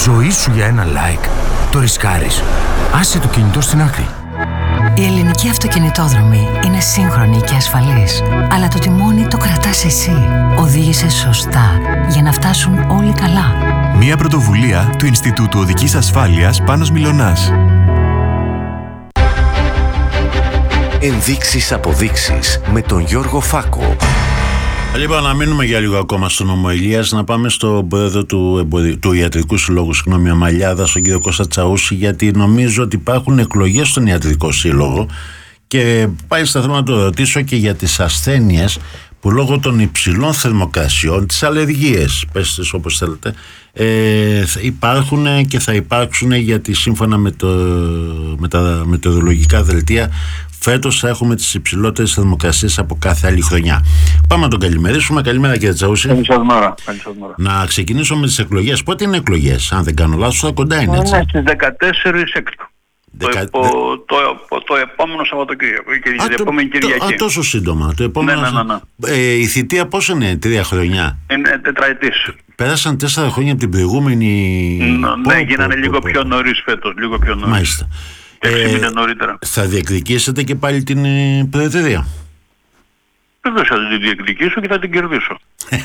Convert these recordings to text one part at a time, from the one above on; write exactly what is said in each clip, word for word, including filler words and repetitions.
ζωή σου για ένα like. Το ρισκάρεις. Άσε το κινητό στην άκρη. Η ελληνική αυτοκινητόδρομη είναι σύγχρονη και ασφαλής. Αλλά το τιμόνι το κρατάς εσύ. Οδήγησε σωστά για να φτάσουν όλοι καλά. Μια πρωτοβουλία του Ινστιτούτου Οδικής Ασφάλειας Πάνος Μιλωνάς. Ενδείξεις αποδείξεις με τον Γιώργο Φάκο. Λοιπόν, να μείνουμε για λίγο ακόμα στον νόμο Ηλίας, να πάμε στον πρόεδρο του, εμποδι... του Ιατρικού Συλλόγου, συγγνώμη, Αμαλιάδα, στον κύριο Κώστα Τσαούση, γιατί νομίζω ότι υπάρχουν εκλογές στον Ιατρικό Σύλλογο και πάει στα θέματα να το ρωτήσω και για τις ασθένειες που λόγω των υψηλών θερμοκρασιών, τις αλλεργίες, πες τις όπως θέλετε, ε, υπάρχουν και θα υπάρξουν, γιατί σύμφωνα με, το, με τα μετεωρολογικά δελτία φέτος θα έχουμε τις υψηλότερες θερμοκρασίες από κάθε άλλη χρονιά. Πάμε να τον καλημερίσουμε. Καλημέρα κύριε Τσαούση. Καλησπέρα. Να ξεκινήσω με τις εκλογές. Πότε είναι εκλογές, αν δεν κάνω λάθος, θα κοντά είναι, έτσι? Είναι στις δεκατέσσερις έκτου. Δεκα... Το, το, το, το επόμενο Σαββατοκύριακο, η α, το, επόμενη Κυριακή. Α, τόσο σύντομα. Το επόμενο... Ναι, ναι, ναι, ναι. Ε, η θητεία πόσο είναι, τρία χρονιά? Είναι τετραετής. Πέρασαν τέσσερα χρόνια από την προηγούμενη. Ναι, ναι, γίνανε λίγο πιο νωρίς φέτος. Λίγο πιο νωρίς. Μάλιστα. Ε, νωρίτερα. Θα διεκδικήσετε και πάλι την ε, προεδρία? Βεβαίως θα την διεκδικήσω και θα την κερδίσω.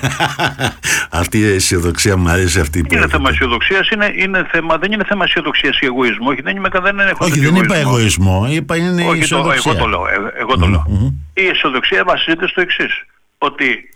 Αυτή η αισιοδοξία μου αρέσει, αυτή που είναι θέμα αισιοδοξίας, είναι, είναι θέμα, δεν είναι θέμα αισιοδοξίας ή εγωισμού. Όχι, δεν, είμαι, δεν έχω Όχι, δεν εγωισμό. είπα εγωισμό, είπα είναι όχι, αισιοδοξία. Το, εγώ το λέω. Εγώ, εγώ το mm-hmm. λέω. Η αισιοδοξία βασίζεται στο εξής, ότι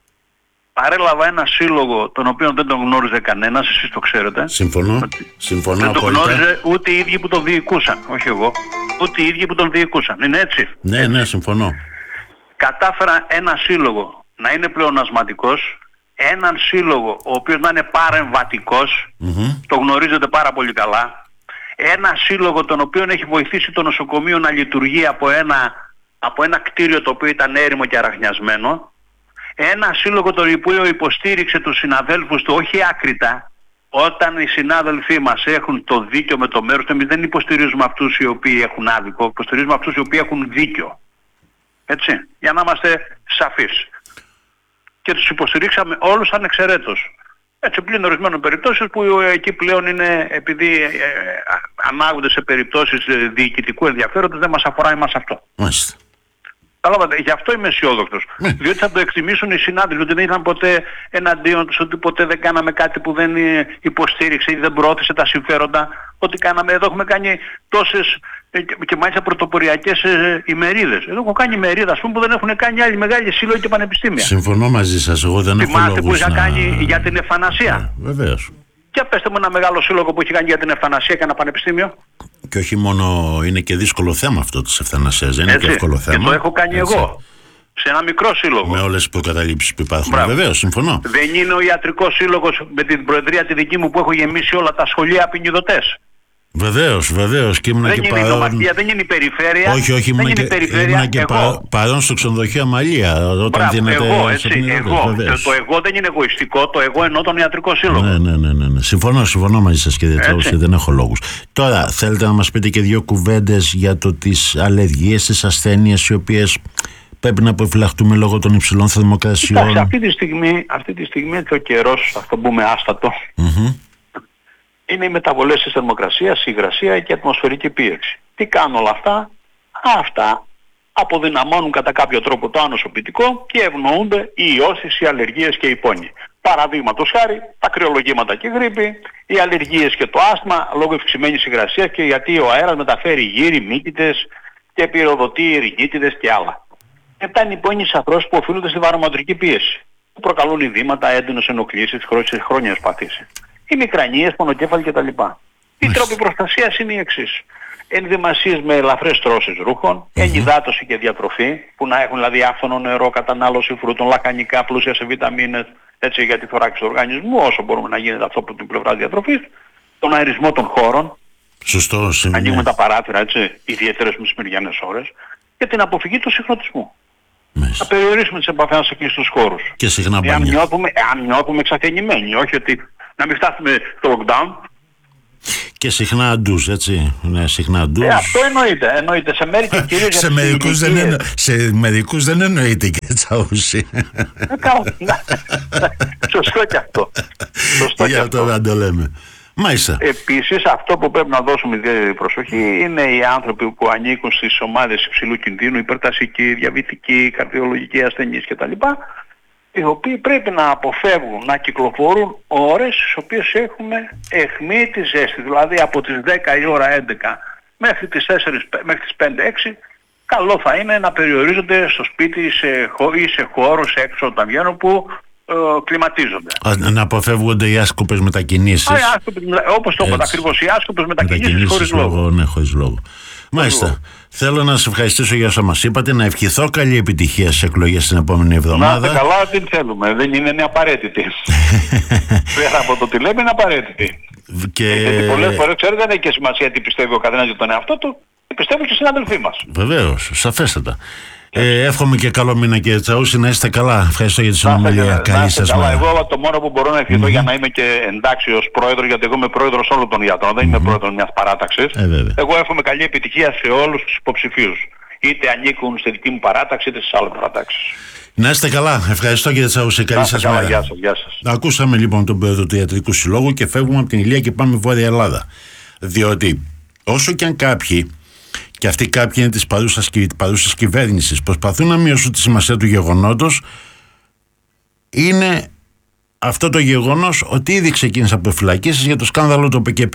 παρέλαβα ένα σύλλογο τον οποίο δεν τον γνώριζε κανένας, εσείς το ξέρετε. Συμφωνώ. Συμφωνώ δεν τον απόλυτα. γνώριζε ούτε οι ίδιοι που τον διοικούσαν, όχι εγώ, ούτε οι ίδιοι που τον διοικούσαν. Είναι έτσι? Ναι, έτσι. ναι, συμφωνώ. Κατάφερα ένα σύλλογο να είναι πλεονασματικός, έναν σύλλογο ο οποίος να είναι παρεμβατικός, mm-hmm. το γνωρίζετε πάρα πολύ καλά, ένα σύλλογο τον οποίο έχει βοηθήσει το νοσοκομείο να λειτουργεί από ένα, από ένα κτίριο το οποίο ήταν έρημο και αραχνιασμένο, ένα σύλλογο τον οποίο υποστήριξε τους συναδέλφους του όχι άκρητα. Όταν οι συνάδελφοί μας έχουν το δίκιο με το μέρος του, εμείς δεν υποστηρίζουμε αυτούς οι οποίοι έχουν άδικο, υποστηρίζουμε αυτούς οι οποίοι έχουν δίκιο. Έτσι, για να είμαστε σαφείς. Και τους υποστηρίξαμε όλους ανεξαιρέτως. Έτσι, πλην ορισμένων περιπτώσεων που εκεί πλέον είναι, επειδή ε, ε, ανάγονται σε περιπτώσεις διοικητικού ενδιαφέροντος, δεν μας αφορά εμάς αυτό. Μάλιστα. Καταλάβατε, γι' αυτό είμαι αισιόδοξος. Ναι. Διότι θα το εκτιμήσουν οι συνάδελφοι, ότι δεν ήταν ποτέ εναντίον τους, ότι ποτέ δεν κάναμε κάτι που δεν υποστήριξε ή δεν προώθησε τα συμφέροντα. Ότι κάναμε, εδώ έχουμε κάνει τόσες και μάλιστα πρωτοποριακές ημερίδες. Εδώ έχω κάνει ημερίδα, ας πούμε, που δεν έχουν κάνει άλλοι μεγάλοι σύλλογοι και πανεπιστήμια. Συμφωνώ μαζί σας, εγώ δεν έχω λόγους να... που είχα να... κάνει για την ευθανασία. Yeah, βεβαίως. Και πέστε μου ένα μεγάλο σύλλογο που έχει κάνει για την ευθανασία και ένα πανεπιστήμιο. Και όχι μόνο, είναι και δύσκολο θέμα αυτό της ευθανασίας, δεν είναι και εύκολο θέμα. Και το έχω κάνει έτσι. εγώ. Σε ένα μικρό σύλλογο. Με όλες τις προκαταλήψεις που υπάρχουν. Βεβαίως, συμφωνώ. Δεν είναι ο ιατρικός σύλλογος με την προεδρία τη δική μου που έχω γεμίσει όλα τα σχολεία απεινιδωτές. Βεβαίως, βεβαίως. Και ήμουνα δεν και είναι παρόν... η νομαρχία, δεν είναι η περιφέρεια. Όχι, όχι, ήμουνα και, ήμουνα και πα, παρόν στο ξενοδοχείο Αμαλία. Όταν Μπράβο, δίνεται εγώ, έτσι, εγώ. Το, το εγώ δεν είναι εγωιστικό, το εγώ εννοώ τον ιατρικό σύλλογο. Ναι, ναι, ναι, ναι, ναι. Συμφωνώ, συμφωνώ μαζί σας κύριε Τσαούση, δεν έχω λόγους. Τώρα, θέλετε να μας πείτε και δύο κουβέντες για το τις αλλεργίες, τις ασθένειες οι οποίες πρέπει να αποφυλαχτούμε λόγω των υψηλών θερμοκρασιών? Κοιτάξτε, αυτή τη στιγμή, αυτή τη στιγμή και ο καιρός, αυτό που πούμε άστατο, mm-hmm. είναι οι μεταβολές της θερμοκρασίας, η υγρασία και η ατμοσφαιρική πίεξη. Τι κάνουν όλα αυτά? Αυτά αποδυναμώνουν κατά κάποιο τρόπο το ανοσοποιητικό και ευνοούνται οι ιώσεις, οι αλλεργίες και οι πόνοι. Παραδείγματος χάρη, τα κρυολογήματα και η γρίπη, οι αλλεργίες και το άσθμα λόγω ευξημένης υγρασίας και γιατί ο αέρας μεταφέρει γύρι, μύκητες και πυροδοτεί ρινίτιδες και άλλα. Μετά είναι οι πόνοι σαφρός που οφείλονται στη βαρομετρική πίεση, που προκαλούν ειδήματα, έντονες ενοχλήσεις, χρόνιες παθήσεις. Οι μικρανίες, πονοκέφαλοι κτλ. Οι τρόποι προστασίας είναι οι εξής. Ενδυμασίες με ελαφρές τρώσεις ρούχων, mm-hmm. ενυδάτωση και διατροφή, που να έχουν δηλαδή άφθονο νερό, κατανάλωση φρούτων, λαχανικά, πλούσια σε βιταμίνες, έτσι για τη θωράξη του οργανισμού, όσο μπορούμε να γίνεται αυτό από την πλευρά διατροφής, τον αερισμό των χώρων, σωστό, ανοίγουμε τα παράθυρα, έτσι, ιδιαίτερες μεσημεριανές ώρες, και την αποφυγή του συγχρονισμού. Να περιορίσουμε τις επαφές μας εκεί στους χώρους. Και συχνά εάν νιώθουμε, εάν νιώθουμε εξαθενημένοι, όχι ότι να μην φτάσουμε στο lockdown. Και συχνά ντους, έτσι. Ναι, συχνά ντους. Ε, αυτό εννοείται. εννοείται. Σε, μέρη και κυρίως σε, μερικούς δεν εννο... σε μερικούς δεν εννοείται και Τσαούση. Καλά. Σωστό και αυτό. Σωστό και αυτό. Για αυτό να το λέμε. Μάλιστα. Επίσης, αυτό που πρέπει να δώσουμε ιδιαίτερη προσοχή είναι οι άνθρωποι που ανήκουν στις ομάδες υψηλού κινδύνου, υπερτασικοί, διαβητικοί, καρδιολογικοί ασθενείς κτλ. Οι οποίοι πρέπει να αποφεύγουν να κυκλοφορούν ώρες στις οποίες έχουμε αιχμή τη ζέστη. Δηλαδή από τις δέκα η ώρα έντεκα μέχρι τις τέσσερις, μέχρι τις πέντε έξι, καλό θα είναι να περιορίζονται στο σπίτι ή σε, ή σε χώρους έξω όταν βγαίνουν που ε, κλιματίζονται. Α, να αποφεύγονται οι άσκοπες μετακινήσεις. Α, οι άσκοπες, όπως το είπα ακριβώς, οι άσκοπες μετακινήσεις χωρίς λόγο. Ναι, χωρίς λόγο. Μάλιστα. Θέλω να σας ευχαριστήσω για όσα μας είπατε, να ευχηθώ καλή επιτυχία στις εκλογές την επόμενη εβδομάδα. Να είστε καλά, την θέλουμε. Δεν είναι, είναι απαραίτητη. Πέρα από το τι λέμε, είναι απαραίτητη. Και... Γιατί πολλές φορές, ξέρετε, δεν έχει και σημασία τι πιστεύει ο καθένας για τον εαυτό του, πιστεύω και οι συναδελφοί μας. Βεβαίως, σαφέστατα. Ε, εύχομαι και καλό μήνα, κύριε Τσαούση, να είστε καλά. Ευχαριστώ για τη συνομιλία. Καλή σας μέρα. Εγώ το μόνο που μπορώ να ευχηθώ mm-hmm. για να είμαι και εντάξει ως πρόεδρος, γιατί εγώ είμαι πρόεδρος όλων των γιατρών, δεν mm-hmm. είμαι πρόεδρος μιας παράταξης. Ε, εγώ εύχομαι καλή επιτυχία σε όλους τους υποψηφίους. Είτε ανήκουν στη δική μου παράταξη, είτε στις άλλες παρατάξεις. Να είστε καλά. Ευχαριστώ, κύριε Τσαούση. Καλή σας μέρα. Γεια σας, γεια σας. Ακούσαμε λοιπόν τον πρόεδρο του Ιατρικού Συλλόγου και φεύγουμε από την Ηλία και πάμε Βόρεια Ελλάδα. Διότι όσο και αν κάποιοι, και αυτοί κάποιοι είναι της παρούσας, παρούσας κυβέρνησης, προσπαθούν να μειώσουν τη σημασία του γεγονότος, είναι αυτό το γεγονός ότι ήδη ξεκίνησαν προφυλακίσεις για το σκάνδαλο του ΠΚΠ.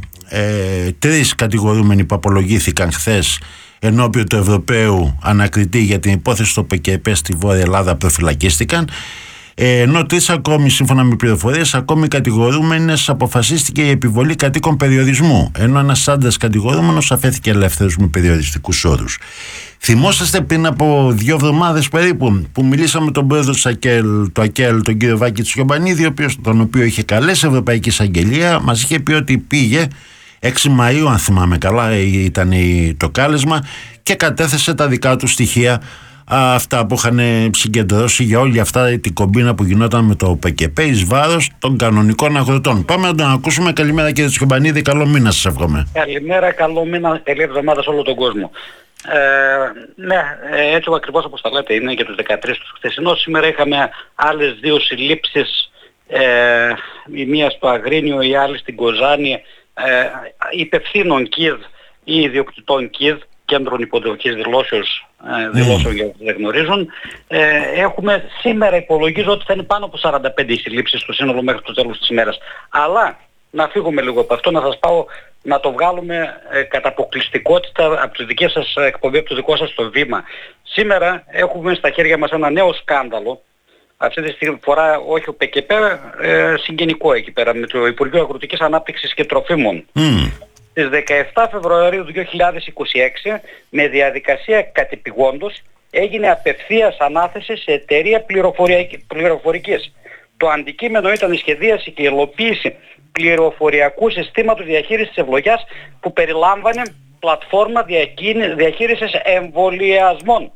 Ε, τρεις κατηγορούμενοι που απολογήθηκαν χθες ενώπιον του Ευρωπαίου ανακριτή για την υπόθεση του ΠΚΠ στη Βόρεια Ελλάδα προφυλακίστηκαν, ε, ενώ τρεις ακόμη, σύμφωνα με πληροφορίες, ακόμη κατηγορούμενες αποφασίστηκε η επιβολή κατοίκων περιορισμού, ενώ ένας άντρας κατηγορούμενος αφέθηκε ελεύθερος με περιοριστικούς όρους. Θυμόσαστε πριν από δύο εβδομάδες περίπου που μιλήσαμε με τον πρόεδρο του ΑΚΕΛ, το ΑΚΕΛ, τον κύριο Βάκη Τσιομπανίδη, τον οποίο είχε καλέσει η Ευρωπαϊκή Εισαγγελία, μας είχε πει ότι πήγε έξι Μαΐου, αν θυμάμαι καλά ήταν το κάλεσμα, και κατέθεσε τα δικά του στοιχεία, αυτά που είχαν συγκεντρώσει για όλη αυτά την κομπίνα που γινόταν με το ΠΚΠ εις βάρος των κανονικών αγροτών. Πάμε να τον ακούσουμε. Καλημέρα, κύριε Τσιομπανίδη, καλό μήνα σας εύχομαι. Καλημέρα, καλό μήνα, καλή εβδομάδα σε όλο τον κόσμο. Ε, ναι, έτσι ακριβώς όπως τα λέτε είναι για τους δεκατρείς του χθεσινός. Σήμερα είχαμε άλλες δύο συλλήψεις, ε, η μία στο Αγρίνιο, η άλλη στην Κοζάνη, ε, υπευθύνων ΚΙΔ ή ιδιοκτητών ΚΙΔ, κέντρων υποδοχής δηλώσεως, ε, δηλώσεων για όσους δεν γνωρίζουν. Ε, έχουμε σήμερα, υπολογίζω ότι θα είναι πάνω από σαράντα πέντε οι συλλήψεις στο σύνολο μέχρι το τέλος της ημέρας. Αλλά να φύγουμε λίγο από αυτό, να σας πάω να το βγάλουμε ε, κατά αποκλειστικότητα από τη δική σας εκπομπή, από το δικό σας το βήμα. Σήμερα έχουμε στα χέρια μας ένα νέο σκάνδαλο. Αυτή τη στιγμή φορά όχι ο ΠΚΠ, ε, συγγενικό εκεί πέρα, με το Υπουργείο Αγροτικής Ανάπτυξης και Τροφίμων. Mm. Στις δεκαεπτά Φεβρουαρίου του δύο χιλιάδες είκοσι έξι, με διαδικασία κατεπηγόντως, έγινε απευθείας ανάθεση σε εταιρεία πληροφορικής. Το αντικείμενο ήταν η σχεδίαση και η υλοποίηση πληροφοριακού συστήματος διαχείρισης ευλογιάς που περιλάμβανε πλατφόρμα διαχείρισης εμβολιασμών.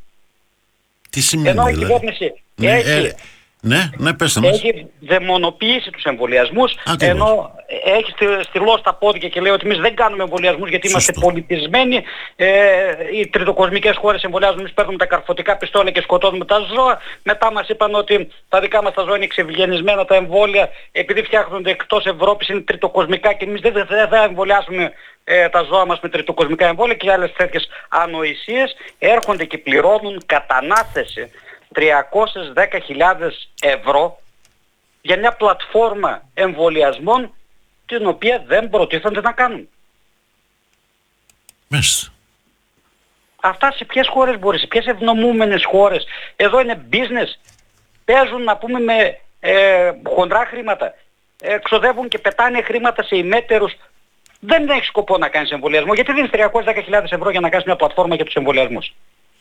Τι σημαίνει, ενώ η δηλαδή? κυβέρνηση ναι, έχει, ε, ναι, ναι, πέστε μας. έχει δαιμονοποιήσει τους εμβολιασμούς, Ακριβώς. ενώ έχει στυλώσει τα πόδια και λέει ότι εμείς δεν κάνουμε εμβολιασμούς γιατί Σωστό. είμαστε πολιτισμένοι. Ε, οι τριτοκοσμικές χώρες εμβολιάζουν, εμείς παίρνουμε τα καρφωτικά πιστόλια και σκοτώνουμε τα ζώα. Μετά μας είπαν ότι τα δικά μας τα ζώα είναι εξευγενισμένα, τα εμβόλια επειδή φτιάχνονται εκτός Ευρώπης είναι τριτοκοσμικά και εμείς δεν θα δεν, δεν εμβολιάσουμε ε, τα ζώα μας με τριτοκοσμικά εμβόλια και άλλες τέτοιες ανοησίες. Έρχονται και πληρώνουν κατανάθεση τριακόσιες δέκα χιλιάδες ευρώ για μια πλατφόρμα εμβολιασμών την οποία δεν προτίθενται να κάνουν. Μάλιστα. Αυτά σε ποιες χώρες μπορεί, σε ποιες ευνομούμενες χώρες? Εδώ είναι business. Παίζουν να πούμε με ε, χοντρά χρήματα. Ε, ξοδεύουν και πετάνε χρήματα σε ημέτερους. Δεν έχει σκοπό να κάνεις εμβολιασμό. Γιατί δίνεις τριακόσιες δέκα χιλιάδες ευρώ για να κάνεις μια πλατφόρμα για τους εμβολιασμούς?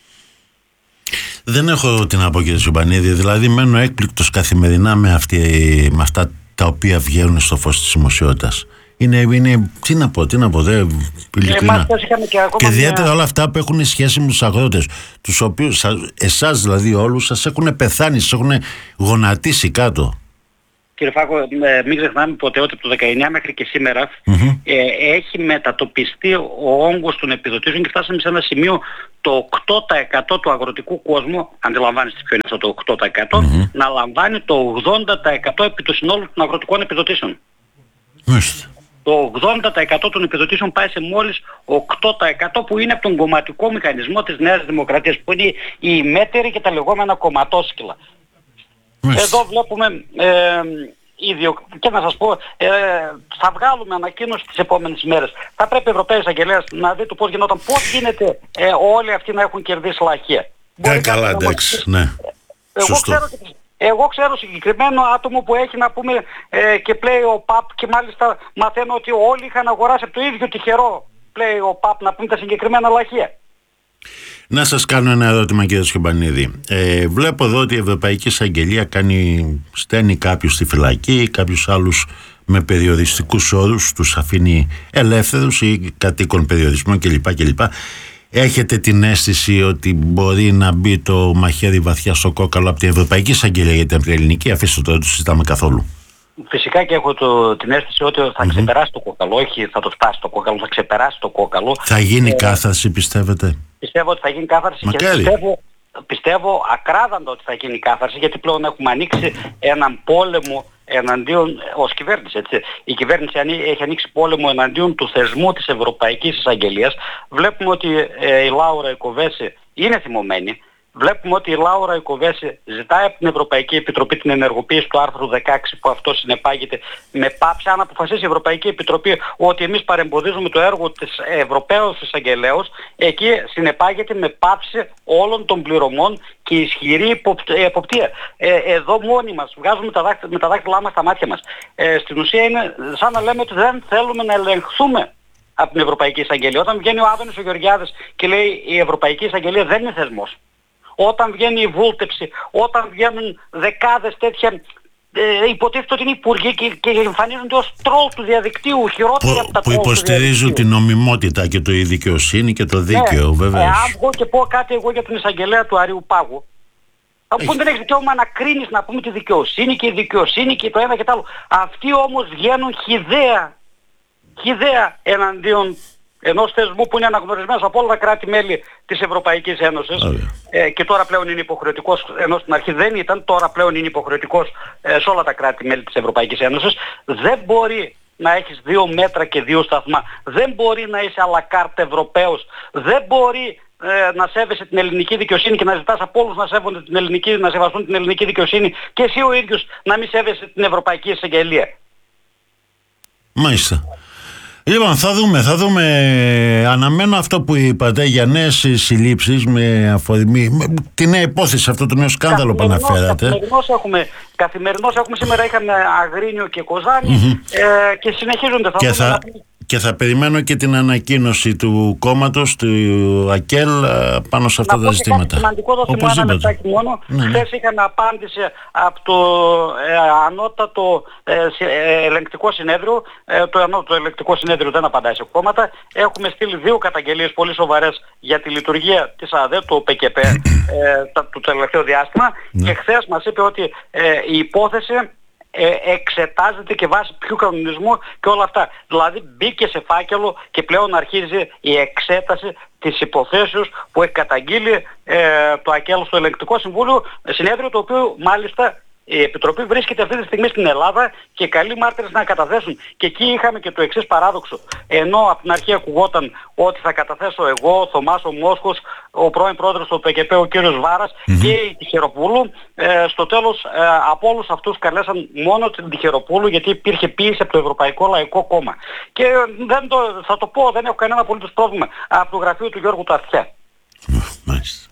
Δεν έχω τι να πω, κύριε Τσιομπανίδη. Δηλαδή μένω έκπληκτος καθημερινά με, αυτή, με αυτά τα οποία βγαίνουν στο φως της δημοσιότητας. Είναι, είναι, τι να πω, τι να πω, δε, ειλικρινά. Ε, και και ιδιαίτερα μια... όλα αυτά που έχουν σχέση με τους αγρότες, τους οποίους, εσάς δηλαδή όλους, σας έχουν πεθάνει, σας έχουν γονατίσει κάτω. Κύριε Φάκο, μην ξεχνάμε ποτέ ότι από το δεκαεννιά μέχρι και σήμερα mm-hmm. ε, έχει μετατοπιστεί ο όγκος των επιδοτήσεων και φτάσαμε σε ένα σημείο το οκτώ τοις εκατό του αγροτικού κόσμου, αντιλαμβάνεστε ποιο είναι αυτό το οκτώ τοις εκατό, mm-hmm. να λαμβάνει το ογδόντα τοις εκατό επί του συνόλου των αγροτικών επιδοτήσεων. Μάλιστα. το ογδόντα τοις εκατό των επιδοτήσεων πάει σε μόλις οκτώ τοις εκατό που είναι από τον κομματικό μηχανισμό της Νέας Δημοκρατίας, που είναι οι μέτεροι και τα λεγόμενα κομματόσκυλα. Εδώ βλέπουμε ε, ίδιο, και να σας πω, ε, θα βγάλουμε ανακοίνωση τις επόμενες μέρες. Θα πρέπει ο Ευρωπαίος Εισαγγελέας να δει το πώς γινόταν, πώς γίνεται ε, όλοι αυτοί να έχουν κερδίσει λαχεία. Ε, καλά, εντάξει, ναι. Εγώ Σωστό. ξέρω, εγώ ξέρω συγκεκριμένο άτομο που έχει, να πούμε, ε, και play ο παπ, και μάλιστα μαθαίνω ότι όλοι είχαν αγοράσει από το ίδιο τυχερό play ο παπ, να πούμε, τα συγκεκριμένα λαχεία. Να σας κάνω ένα ερώτημα, κύριε Σχομπανίδη. Ε, βλέπω εδώ ότι η Ευρωπαϊκή Εισαγγελία κάνει, στέλνει κάποιους στη φυλακή, κάποιους άλλους με περιοριστικούς όρους, τους αφήνει ελεύθερους ή κατοίκων περιορισμών κλπ. κλπ. Έχετε την αίσθηση ότι μπορεί να μπει το μαχαίρι βαθιά στο κόκαλο από την Ευρωπαϊκή Εισαγγελία, γιατί από την ελληνική, αφήστε το, δεν το συζητάμε καθόλου? Φυσικά και έχω το, την αίσθηση ότι θα mm-hmm. ξεπεράσει το κόκαλο, όχι θα το σπάσει το κόκαλο, θα ξεπεράσει το κόκαλο. Θα γίνει ε, κάθαρση, πιστεύετε? Πιστεύω ότι θα γίνει κάθαρση. Μακάρι. Και πιστεύω, πιστεύω ακράδαντα ότι θα γίνει κάθαρση, γιατί πλέον έχουμε ανοίξει έναν πόλεμο εναντίον, ως κυβέρνηση, έτσι. Η κυβέρνηση έχει ανοίξει πόλεμο εναντίον του θεσμού της Ευρωπαϊκής Εισαγγελίας. Βλέπουμε ότι ε, η Λάουρα η Κοβέση είναι θυμωμένη. Βλέπουμε ότι η Λάουρα η Κοβέση ζητάει από την Ευρωπαϊκή Επιτροπή την ενεργοποίηση του άρθρου δεκαέξι, που αυτό συνεπάγεται με πάυση. Αν αποφασίσει η Ευρωπαϊκή Επιτροπή ότι εμείς παρεμποδίζουμε το έργο της Ευρωπαίος Εισαγγελέως, εκεί συνεπάγεται με πάυση όλων των πληρωμών και ισχυρή εποπτεία. Ε, εδώ μόνοι μας βγάζουμε τα δάχτυλα, με τα δάχτυλά μας στα μάτια μας. Ε, στην ουσία είναι σαν να λέμε ότι δεν θέλουμε να ελεγχθούμε από την Ευρωπαϊκή Εισαγγελία. Όταν βγαίνει ο Άδωνης ο Γεωργιάδης και λέει η Ευρωπαϊκή Εισαγγελία δεν είναι θεσμός, όταν βγαίνει η βούλτεψη, όταν βγαίνουν δεκάδες τέτοια, ε, υποτίθεται ότι είναι υπουργοί και, και εμφανίζονται ως τρόλ του διαδικτύου, χειρότερα από τα που υποστηρίζουν την νομιμότητα και το η δικαιοσύνη και το δίκαιο, ναι, βεβαίως. Ε, αν βγω και πω κάτι εγώ για την εισαγγελέα του Αριού Πάγου, θα μου πούν δεν έχεις δικαίωμα να κρίνεις, να πούμε, τη δικαιοσύνη και η δικαιοσύνη και το ένα και το άλλο. Αυτοί όμως βγαίνουν χυδαία, χυδαία εναντίον ενός θεσμού που είναι αναγνωρισμένος από όλα τα κράτη-μέλη της Ευρωπαϊκής Ένωσης, ε, και τώρα πλέον είναι υποχρεωτικός, ενώ στην αρχή δεν ήταν, τώρα πλέον είναι υποχρεωτικός ε, σε όλα τα κράτη-μέλη της Ευρωπαϊκής Ένωσης. Δεν μπορεί να έχεις δύο μέτρα και δύο σταθμά. Δεν μπορεί να είσαι à la carte Ευρωπαίος. Δεν μπορεί ε, να σέβεσαι την ελληνική δικαιοσύνη και να ζητάς από όλους να σέβονται την ελληνική, να σεβαστούν την ελληνική δικαιοσύνη, και εσύ ο ίδιος να μην σέβεσαι την Ευρωπαϊκή Εισαγγελία. Μάλιστα. Λοιπόν, θα δούμε, θα δούμε. Αναμένω αυτό που είπατε για νέες συλλήψεις με αφορμή με την νέα υπόθεση, αυτό το νέο σκάνδαλο που αναφέρατε. Καθημερινώς έχουμε, καθημερινώς έχουμε, σήμερα είχαμε Αγρίνιο και Κοζάνη, mm-hmm. ε, και συνεχίζονται. Θα και, δούμε θα, να... και θα περιμένω και την ανακοίνωση του κόμματος, του ΑΚΕΛ, πάνω σε αυτά να τα ζητήματα. Κάτι σημαντικό, το θυμάμαι ένα λεπτάκι μόνο. Ναι, ναι. Χθες είχαμε απάντηση από το ε, ανώτατο ε, ε, ελεγκτικό συνέδριο. Ε, το ανώτατο ελεγκτικό συνέδριο δεν απαντάει σε κόμματα. Έχουμε στείλει δύο καταγγελίες πολύ σοβαρές για τη λειτουργία της ΑΔΕ, του ΠΚΠ, ε, το τελευταίο διάστημα. Ναι. Και χθες μας είπε ότι ε, η υπόθεση Ε, εξετάζεται και βάσει ποιου κανονισμού και όλα αυτά. Δηλαδή μπήκε σε φάκελο και πλέον αρχίζει η εξέταση της υποθέσεως που έχει καταγγείλει ε, το ΑΚΕΛ στο Ελεγκτικό Συμβούλιο, συνέδριο το οποίο μάλιστα η Επιτροπή βρίσκεται αυτή τη στιγμή στην Ελλάδα και καλεί μάρτυρες να καταθέσουν. Και εκεί είχαμε και το εξής παράδοξο. Ενώ από την αρχή ακουγόταν ότι θα καταθέσω εγώ, ο Θωμάς ο Μόσχος, ο πρώην πρόεδρος του ΠΚΠ, ο κύριος Βάρας mm-hmm. και η Τυχεροπούλου, ε, στο τέλος ε, από όλους αυτούς καλέσαν μόνο την Τυχεροπούλου, γιατί υπήρχε πίεση από το Ευρωπαϊκό Λαϊκό Κόμμα. Και δεν το, θα το πω, δεν έχω κανένα απολύτως πρόβλημα, από το γραφείο του Γιώργου του Αυτιά. Μάλιστα.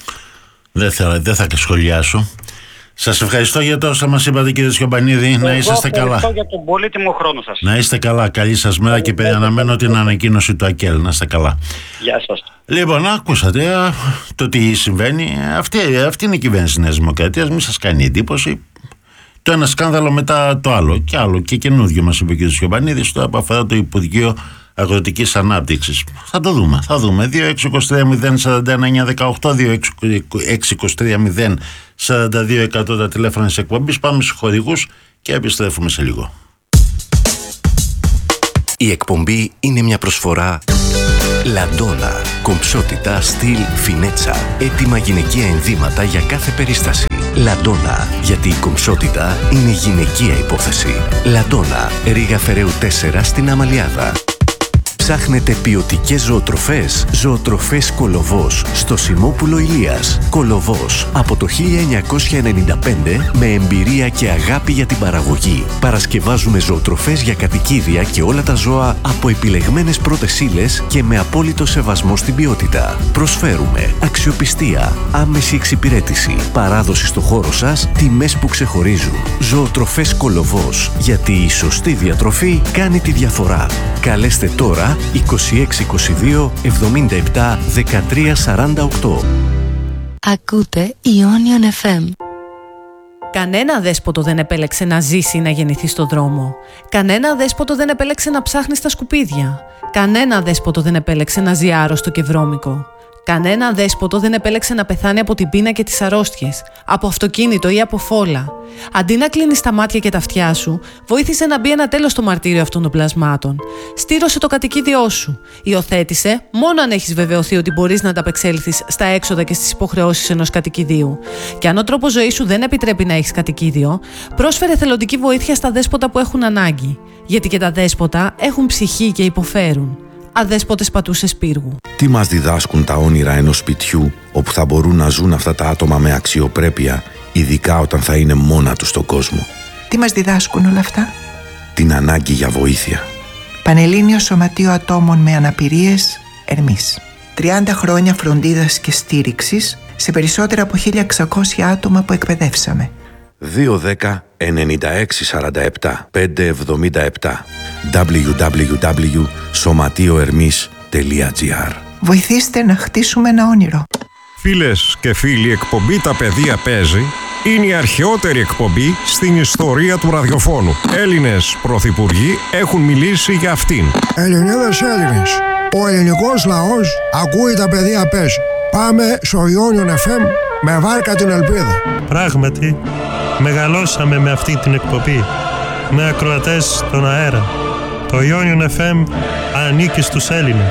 Δεν θα, δεν θα σχολιάσω. Σας ευχαριστώ για το όσα μας είπατε, κύριε Σχομπανίδη. Να είσαστε καλά. Ευχαριστώ για τον πολύτιμο χρόνο σας. Να είστε καλά. Καλή σας μέρα και αναμένω την ανακοίνωση του ΑΚΕΛ. Να είστε καλά. Γεια σας. Λοιπόν, άκουσατε το τι συμβαίνει. Αυτή, αυτή είναι η κυβέρνηση της Νέας Δημοκρατίας. Μην σας κάνει εντύπωση. Το ένα σκάνδαλο μετά το άλλο. Και άλλο και καινούργιο μας είπε ο κ. Σχομπανίδης, το που αφορά το Υπουργείο Αγροτικής Ανάπτυξης. Θα το δούμε, θα δούμε. δύο έξι δύο τρία μηδέν τέσσερα ένα εννιά ένα οκτώ, δύο έξι δύο τρία μηδέν τέσσερα δύο ένα μηδέν τα τηλέφωνα της εκπομπής. Πάμε στους χορηγούς και επιστρέφουμε σε λίγο. Η εκπομπή είναι μια προσφορά Λαντόνα. Κομψότητα, στυλ, φινέτσα. Έτοιμα γυναικεία ενδύματα για κάθε περίσταση. Λαντόνα. Γιατί η κομψότητα είναι γυναικεία υπόθεση. Λαντόνα. Ρήγα Φεραίου τέσσερα στην Αμαλιάδα. Ψάχνετε ποιοτικές ζωοτροφές? Ζωοτροφές Κολοβός στο Σιμόπουλο Ηλίας. Κολοβός από το χίλια εννιακόσια ενενήντα πέντε με εμπειρία και αγάπη για την παραγωγή. Παρασκευάζουμε ζωοτροφές για κατοικίδια και όλα τα ζώα από επιλεγμένες πρώτες ύλες και με απόλυτο σεβασμό στην ποιότητα. Προσφέρουμε αξιοπιστία, άμεση εξυπηρέτηση, παράδοση στο χώρο σας, τιμές που ξεχωρίζουν. Ζωοτροφές Κολοβός. Γιατί η σωστή διατροφή κάνει τη διαφορά. Καλέστε τώρα είκοσι έξι είκοσι δύο εβδομήντα επτά δεκατρία σαράντα οκτώ. Ακούτε Ionion εφ εμ. Κανένα δέσποτο δεν επέλεξε να ζήσει ή να γεννηθεί στο δρόμο. Κανένα δέσποτο δεν επέλεξε να ψάχνει στα σκουπίδια. Κανένα δέσποτο δεν επέλεξε να ζει άρρωστο και βρώμικο. Κανένα δέσποτο δεν επέλεξε να πεθάνει από την πείνα και τις αρρώστιες, από αυτοκίνητο ή από φόλα. Αντί να κλείνεις τα μάτια και τα αυτιά σου, βοήθησε να μπει ένα τέλος στο μαρτύριο αυτών των πλασμάτων. Στήρωσε το κατοικίδιό σου. Υιοθέτησε μόνο αν έχεις βεβαιωθεί ότι μπορείς να ανταπεξέλθεις στα έξοδα και στις υποχρεώσεις ενός κατοικιδίου. Και αν ο τρόπος ζωής σου δεν επιτρέπει να έχεις κατοικίδιο, πρόσφερε θελοντική βοήθεια στα δέσποτα που έχουν ανάγκη. Γιατί και τα δέσποτα έχουν ψυχή και υποφέρουν. Αδέσποτες πατούσες πύργου. Τι μας διδάσκουν τα όνειρα ενός σπιτιού όπου θα μπορούν να ζουν αυτά τα άτομα με αξιοπρέπεια, ειδικά όταν θα είναι μόνα τους στον κόσμο? Τι μας διδάσκουν όλα αυτά? Την ανάγκη για βοήθεια. Πανελλήνιο Σωματείο Ατόμων με Αναπηρίες, Ερμής. τριάντα χρόνια φροντίδας και στήριξης σε περισσότερα από χίλια εξακόσια άτομα που εκπαιδεύσαμε. δύο δέκα ενενήντα έξι σαράντα επτά πεντακόσια εβδομήντα επτά double-u double-u double-u τελεία σωματείοερμής τελεία τζι άρ. Βοηθήστε να χτίσουμε ένα όνειρο. Φίλες και φίλοι, εκπομπή «Τα παιδεία παίζει» είναι η αρχαιότερη εκπομπή στην ιστορία του ραδιοφώνου. Έλληνες πρωθυπουργοί έχουν μιλήσει για αυτήν. Ελληνίδες Έλληνες, ο ελληνικός λαός ακούει «Τα παιδεία παίζει». Πάμε στο Ionion εφ εμ με βάρκα την ελπίδα. Πράγματι, μεγαλώσαμε με αυτή την εκπομπή, με ακροατές στον αέρα. Το Ionion εφ εμ ανήκει στους Έλληνες.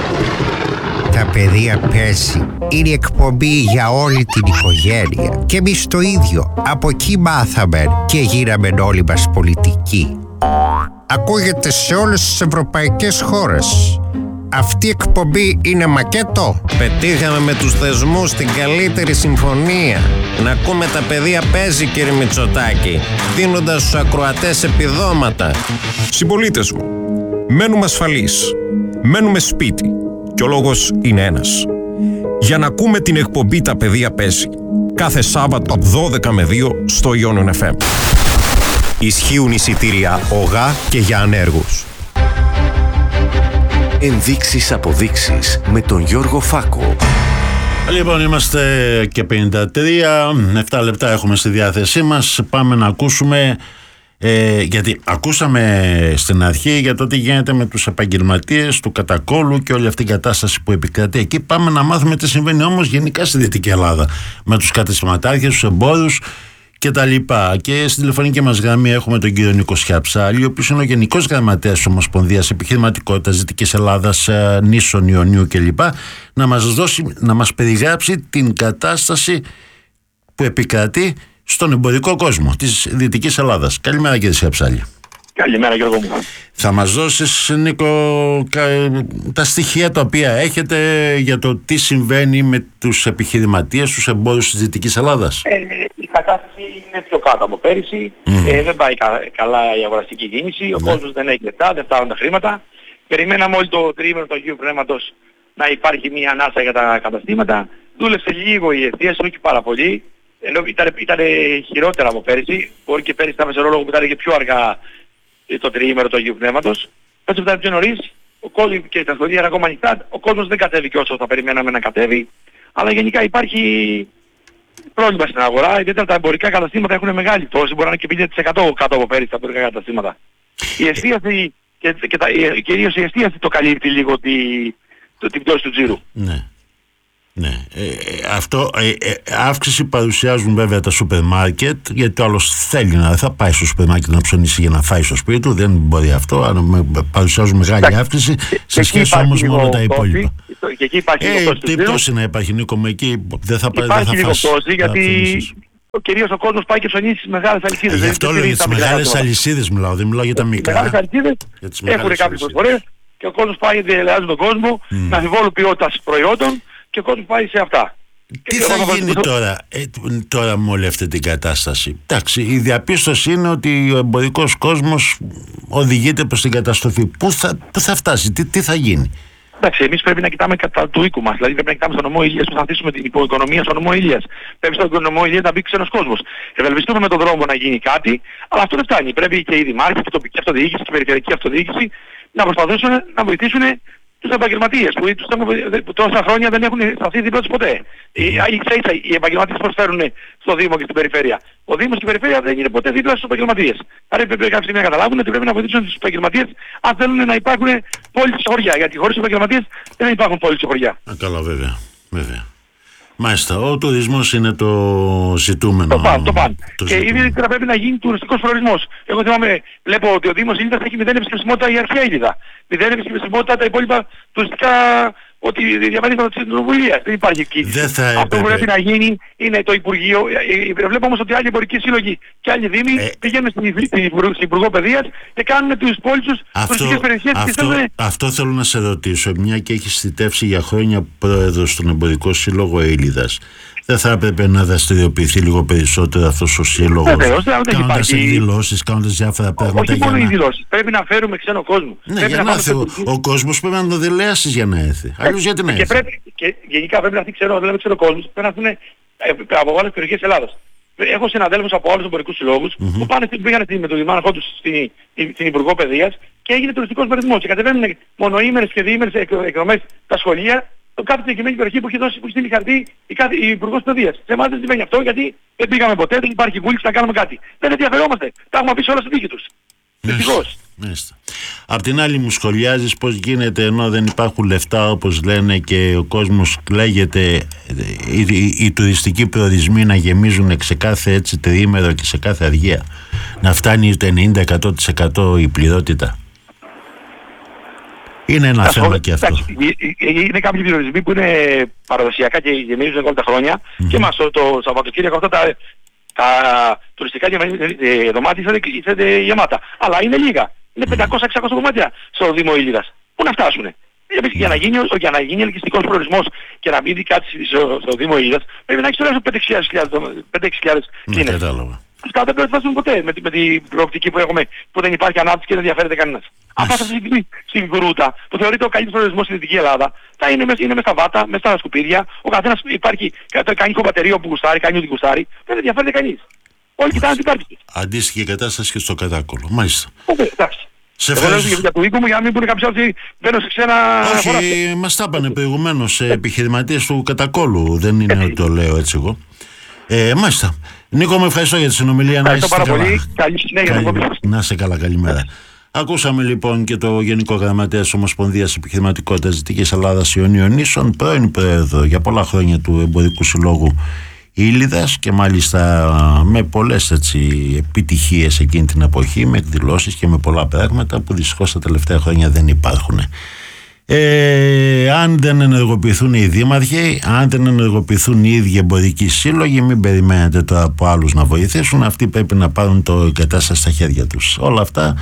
Τα παιδεία παίζει. Είναι η εκπομπή για όλη την οικογένεια. Και εμείς το ίδιο. Από εκεί μάθαμε και γίναμε όλοι μας πολιτικοί. Ακούγεται σε όλες τις ευρωπαϊκές χώρες. Αυτή η εκπομπή είναι μακέτο. Πετύχαμε με τους θεσμούς την καλύτερη συμφωνία. Να ακούμε τα παιδεία παίζει, κύριε Μητσοτάκη, δίνοντας στους ακροατές επιδόματα. Συμπολίτες μου, μένουμε ασφαλείς. Μένουμε σπίτι. Και ο λόγος είναι ένας. Για να ακούμε την εκπομπή «Τα παιδεία παίζει» κάθε Σάββατο από δώδεκα με δύο στο Ionion εφ εμ. Ισχύουν εισιτήρια ΟΓΑ και για ανέργους. Ενδείξεις αποδείξεις με τον Γιώργο Φάκο. Λοιπόν, είμαστε και πενήντα τρία, επτά λεπτά έχουμε στη διάθεσή μας. Πάμε να ακούσουμε, ε, γιατί ακούσαμε στην αρχή για το τι γίνεται με τους επαγγελματίες του Κατακόλου και όλη αυτή η κατάσταση που επικρατεί εκεί. Πάμε να μάθουμε τι συμβαίνει όμως γενικά στη Δυτική Ελλάδα με τους καταστηματάρχες, τους εμπόρους και τα λοιπά. Και στην τηλεφωνική μας γραμμή έχουμε τον κύριο Νίκο Σιαψάλη, ο οποίος είναι ο Γενικός Γραμματέας της Ομοσπονδίας Επιχειρηματικότητας Δυτικής Ελλάδας, Νήσων, Ιωνίου κλπ. Να μας δώσει, να μας περιγράψει την κατάσταση που επικρατεί στον εμπορικό κόσμο της Δυτικής Ελλάδας. Καλημέρα κύριε Σιαψάλη. Καλημέρα Γιώργο μου. Θα μας δώσεις, Νίκο, τα στοιχεία τα οποία έχετε για το τι συμβαίνει με τους επιχειρηματίες, τους εμπόρους της Δυτικής Ελλάδας. Ε, η κατάσταση είναι πιο κάτω από πέρυσι. Mm. Ε, δεν πάει κα, καλά η αγοραστική κίνηση. Ο mm. κόσμος δεν έχει λεφτά, δεν φτάνουν τα χρήματα. Περιμέναμε όλο το τριήμερο του Αγίου Πνεύματος να υπάρχει μια ανάσα για τα καταστήματα. Δούλεψε λίγο η εστίαση, όχι πάρα πολύ. Ενώ ήταν, ήταν χειρότερα από πέρυσι. Μπορεί και πέρυσι τα μεσορόλογο που ήταν και πιο αργά το τριήμερο του Αγίου Πνεύματος. Πέρυσι ήταν πιο νωρίς. Ο κόσμος και τα σχολεία είναι ακόμα ανοιχτά. Ο κόσμος δεν κατέβηκε όσο θα περιμέναμε να κατέβει. Αλλά γενικά υπάρχει πρόβλημα στην αγορά. Ιδιαίτερα τα εμπορικά καταστήματα έχουν μεγάλη πτώση. Μπορεί να είναι και πενήντα τοις εκατό κάτω από πέρυσι τα εμπορικά καταστήματα. Η εστίαση και, και τα, κυρίως η εστίαση το καλύπτει λίγο τη, το, την πτώση του τζίρου. Ναι. Ναι, ε, αυτό, ε, ε, αύξηση παρουσιάζουν βέβαια τα σούπερ μάρκετ, γιατί ο άλλος θέλει να θα πάει στο σούπερ μάρκετ να ψωνίσει για να φάει στο σπίτι του, δεν μπορεί αυτό, αλλά παρουσιάζουν μεγάλη αύξηση σε σχέση όμως με όλα τα υπόλοιπα. Και εκεί υπάρχει ε, τι πτώση να υπάρχει, Νίκο, με εκεί δεν θα πάει. Υπάρχει λίγο πτώση, γιατί κυρίως ο κόσμος πάει και ψωνίσει στις μεγάλες αλυσίδες. Γι' αυτό λέω για τις μεγάλες αλυσίδες μιλάω, δεν μιλάω για τα μικρά. Οι μεγάλες αλυσίδες έχουν κάποιες προσφορές και ο κόσμος πάει, διελεάζει τον κόσμο, mm. με αμφιβόλου ποιότητας προϊόντων και ο κόσμος πάει σε αυτά. Τι θα γίνει τώρα, ε, τώρα με όλη αυτή την κατάσταση? Εντάξει, η διαπίστωση είναι ότι ο εμπορικός κόσμος οδηγείται προς την καταστροφή. Πού θα, πού θα φτάσει, τι, τι θα γίνει? Εντάξει, εμείς πρέπει να κοιτάμε κατά του οίκου μας. Δηλαδή πρέπει να κοιτάμε στον νομό Ηλίας, που θα αφήσουμε την υποοικονομία στον νομό Ηλίας. Πρέπει στον νομό Ηλίας να μπει ξένος κόσμος. Ευελπιστούμε με τον δρόμο να γίνει κάτι, αλλά αυτό δεν φτάνει. Πρέπει και οι δημάρχοι, και η τοπική αυτοδιοίκηση, και η περιφερειακή αυτοδιοίκηση να προσπαθήσουν να βοηθήσουν τους επαγγελματίες που, που τόσα χρόνια δεν έχουν σταθεί δίπλα τους ποτέ. Ίσα ίσα οι επαγγελματίες προσφέρουν στο Δήμο και στην περιφέρεια. Ο Δήμος και η περιφέρεια δεν είναι ποτέ δίπλα στους επαγγελματίες. Άρα πρέπει κάποια στιγμή να καταλάβουν ότι πρέπει να βοηθήσουν τους επαγγελματίες αν θέλουν να υπάρχουν πόλεις σε χωριά. Γιατί χωρίς τους επαγγελματίες δεν υπάρχουν πόλεις σε χωριά. Α, καλά, βέβαια. βέβαια. Μάλιστα, ο τουρισμός είναι το ζητούμενο. Το παν, το παν. Το και ιδιαίτερα πρέπει να γίνει τουριστικός προορισμός. Εγώ θυμάμαι, βλέπω ότι ο Δήμος Ήλιδας έχει μηδέν επισκεψιμότητα η αρχαία Ήλιδα. Μηδέν επισκεψιμότητα τα υπόλοιπα τουριστικά, ότι διαμερίσματα της Κοινοβουλίας. Δεν υπάρχει εκεί. Αυτό που πρέπει να γίνει είναι το Υπουργείο. Βλέπω όμως ότι άλλοι εμπορικοί σύλλογοι και άλλοι δήμοι ε... πηγαίνουν στην, στην Υπουργό Παιδείας και κάνουν τους πόλεις τους τουριστικές περιοχές. Αυτό, και θέλουν... αυτό θέλω να σε ρωτήσω, μια και έχεις θητεύσει για χρόνια πρόεδρος στον Εμπορικό Σύλλογο Ήλιδας. Δεν θα έπρεπε να δραστηριοποιηθεί λίγο περισσότερο αυτός ο σύλλογος, κάνοντας εκδηλώσεις, κάνοντας διάφορα πράγματα? Όχι μόνο οι εκδηλώσεις, πρέπει να φέρουμε ξένο κόσμο. Ναι, πρέπει για να έρθει. Ο, ο κόσμος πρέπει να το δελέασεις για να έρθει. Αλλιώς γιατί να έρθει? Και, πρέπει, και γενικά πρέπει να έρθει ξένο, δηλαδή ξένο κόσμος, πρέπει να έρθουν από άλλες περιοχές της Ελλάδας. Έχω συναδέλφους από άλλους εμπορικούς συλλόγους mm-hmm. που πάνε, πήγανε με τον δημάρχό τους στην, στην Υπουργό Παιδείας και έγινε τουριστικός προορισμός και κατεβαίνουν μονοήμερες και διήμερες εκδρομές στα σχολεία. Το κάθε συγκεκριμένη περιοχή που έχει δώσει, που έχει στείλει χαρτί η, κάθε, η Υπουργός Παιδείας. Σε εμάς δεν συμβαίνει αυτό, γιατί δεν πήγαμε ποτέ, δεν υπάρχει βούληση να κάνουμε κάτι. Δεν ενδιαφερόμαστε. Τα έχουμε πει σε όλα στη δίκη τους. Δυστυχώς. Απ' την άλλη μου σχολιάζεις πώς γίνεται, ενώ δεν υπάρχουν λεφτά όπως λένε και ο κόσμος κλαίγεται, οι, οι, οι τουριστικοί προορισμοί να γεμίζουν σε κάθε έτσι τριήμερο και σε κάθε αργία, να φτάνει το ενενήντα με εκατό τοις εκατό η πληρότητα. Είναι ένα Άς, θέμα και αυτό. Εντάξει, είναι κάποιοι περιορισμοί που είναι παραδοσιακά και γεμίζουν όλα τα χρόνια mm-hmm. και μας το, το Σαββατοκύριακο αυτά τα, τα τουριστικά δωμάτια είσαστε γεμάτα. Αλλά είναι λίγα. Είναι πεντακόσια εξακόσια δωμάτια στο Δήμο Ήλιδας. Πού να φτάσουνε? Mm-hmm. Για να γίνει, για να γίνει ελκυστικός προορισμός και να μπει κάτι στο, στο Δήμο Ήλιδας πρέπει να έχεις τουλάχιστον πέντε χιλιάδες κλίνες. Αυτά δεν πρέπει να φτάσουν ποτέ με, με την προοπτική που έχουμε, που δεν υπάρχει ανάπτυξη και δεν ενδιαφέρεται κανένας. Αν φτάσει στην, στην Κρούτα, που θεωρείται ο καλύτερος προορισμός στην Δυτική Ελλάδα, θα είναι μέσα μες στα βάτα, μέσα στα σκουπίδια, ο καθένας υπάρχει, κάνει κομματερίο που γουστάρει, κάνει ό,τι γουστάρει, δεν ενδιαφέρεται κανείς. Όλοι κοιτάνε τι υπάρχει. Αντίστοιχη κατάσταση και στο Κατάκολο, μάλιστα. Okay, εντάξει. Σε ευχαριστώ. Για το οίκο μου, για να μην πούνε κάποιοι άλλοι μπαίνω σε ξένα... Όχι, μας τα είπανε προηγουμένως επιχειρηματίες του Κατακόλου, δεν είναι ότι το λέω έτσι εγώ. Ε, μάλιστα. Νίκο, με ευχαριστώ για τη συνομιλία. Να είστε καλά. Καλή συνέχεια. Να είστε καλά, καλημέρα. Ακούσαμε λοιπόν και το Γενικό Γραμματέα της Ομοσπονδίας Επιχειρηματικότητας Δυτικής Ελλάδας Ιωνίων Νήσων, πρώην πρόεδρο για πολλά χρόνια του Εμπορικού Συλλόγου Ήλιδας και μάλιστα με πολλές έτσι, επιτυχίες εκείνη την εποχή, με εκδηλώσεις και με πολλά πράγματα που δυστυχώς τα τελευταία χρόνια δεν υπάρχουν. Ε, αν δεν ενεργοποιηθούν οι δήμαρχοι, αν δεν ενεργοποιηθούν οι ίδιοι εμπορικοί σύλλογοι, μην περιμένετε τώρα από άλλους να βοηθήσουν. Αυτοί πρέπει να πάρουν το κατάσταση στα χέρια τους. Όλα αυτά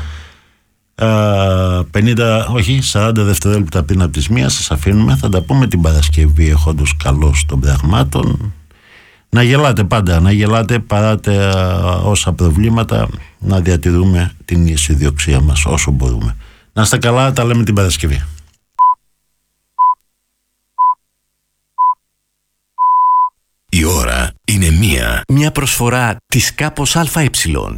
πενήντα, όχι, σαράντα δευτερόλεπτα πριν από τις μία σας αφήνουμε. Θα τα πούμε την Παρασκευή έχοντας καλώς των πραγμάτων. Να γελάτε πάντα, να γελάτε παρά τα όσα προβλήματα, να διατηρούμε την αισιοδοξία μας όσο μπορούμε. Να είστε καλά, τα λέμε την Παρασκευή. Η ώρα είναι μία. Μια προσφορά της Κάπος ΑΕ.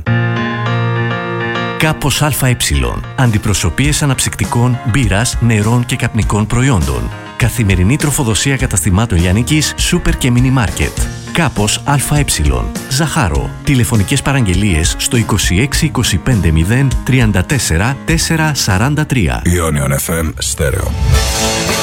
Κάπος ΑΕ. Αντιπροσωπείες αναψυκτικών, μπύρας, νερών και καπνικών προϊόντων. Καθημερινή τροφοδοσία καταστημάτων λιανικής, σούπερ και μίνι μάρκετ. Κάπος ΑΕ. Ζαχάρο. Τηλεφωνικές παραγγελίες στο είκοσι έξι είκοσι πέντε μηδέν τριάντα τέσσερα τετρακόσια σαράντα τρία. Ιόνιον εφ εμ Στέρεο.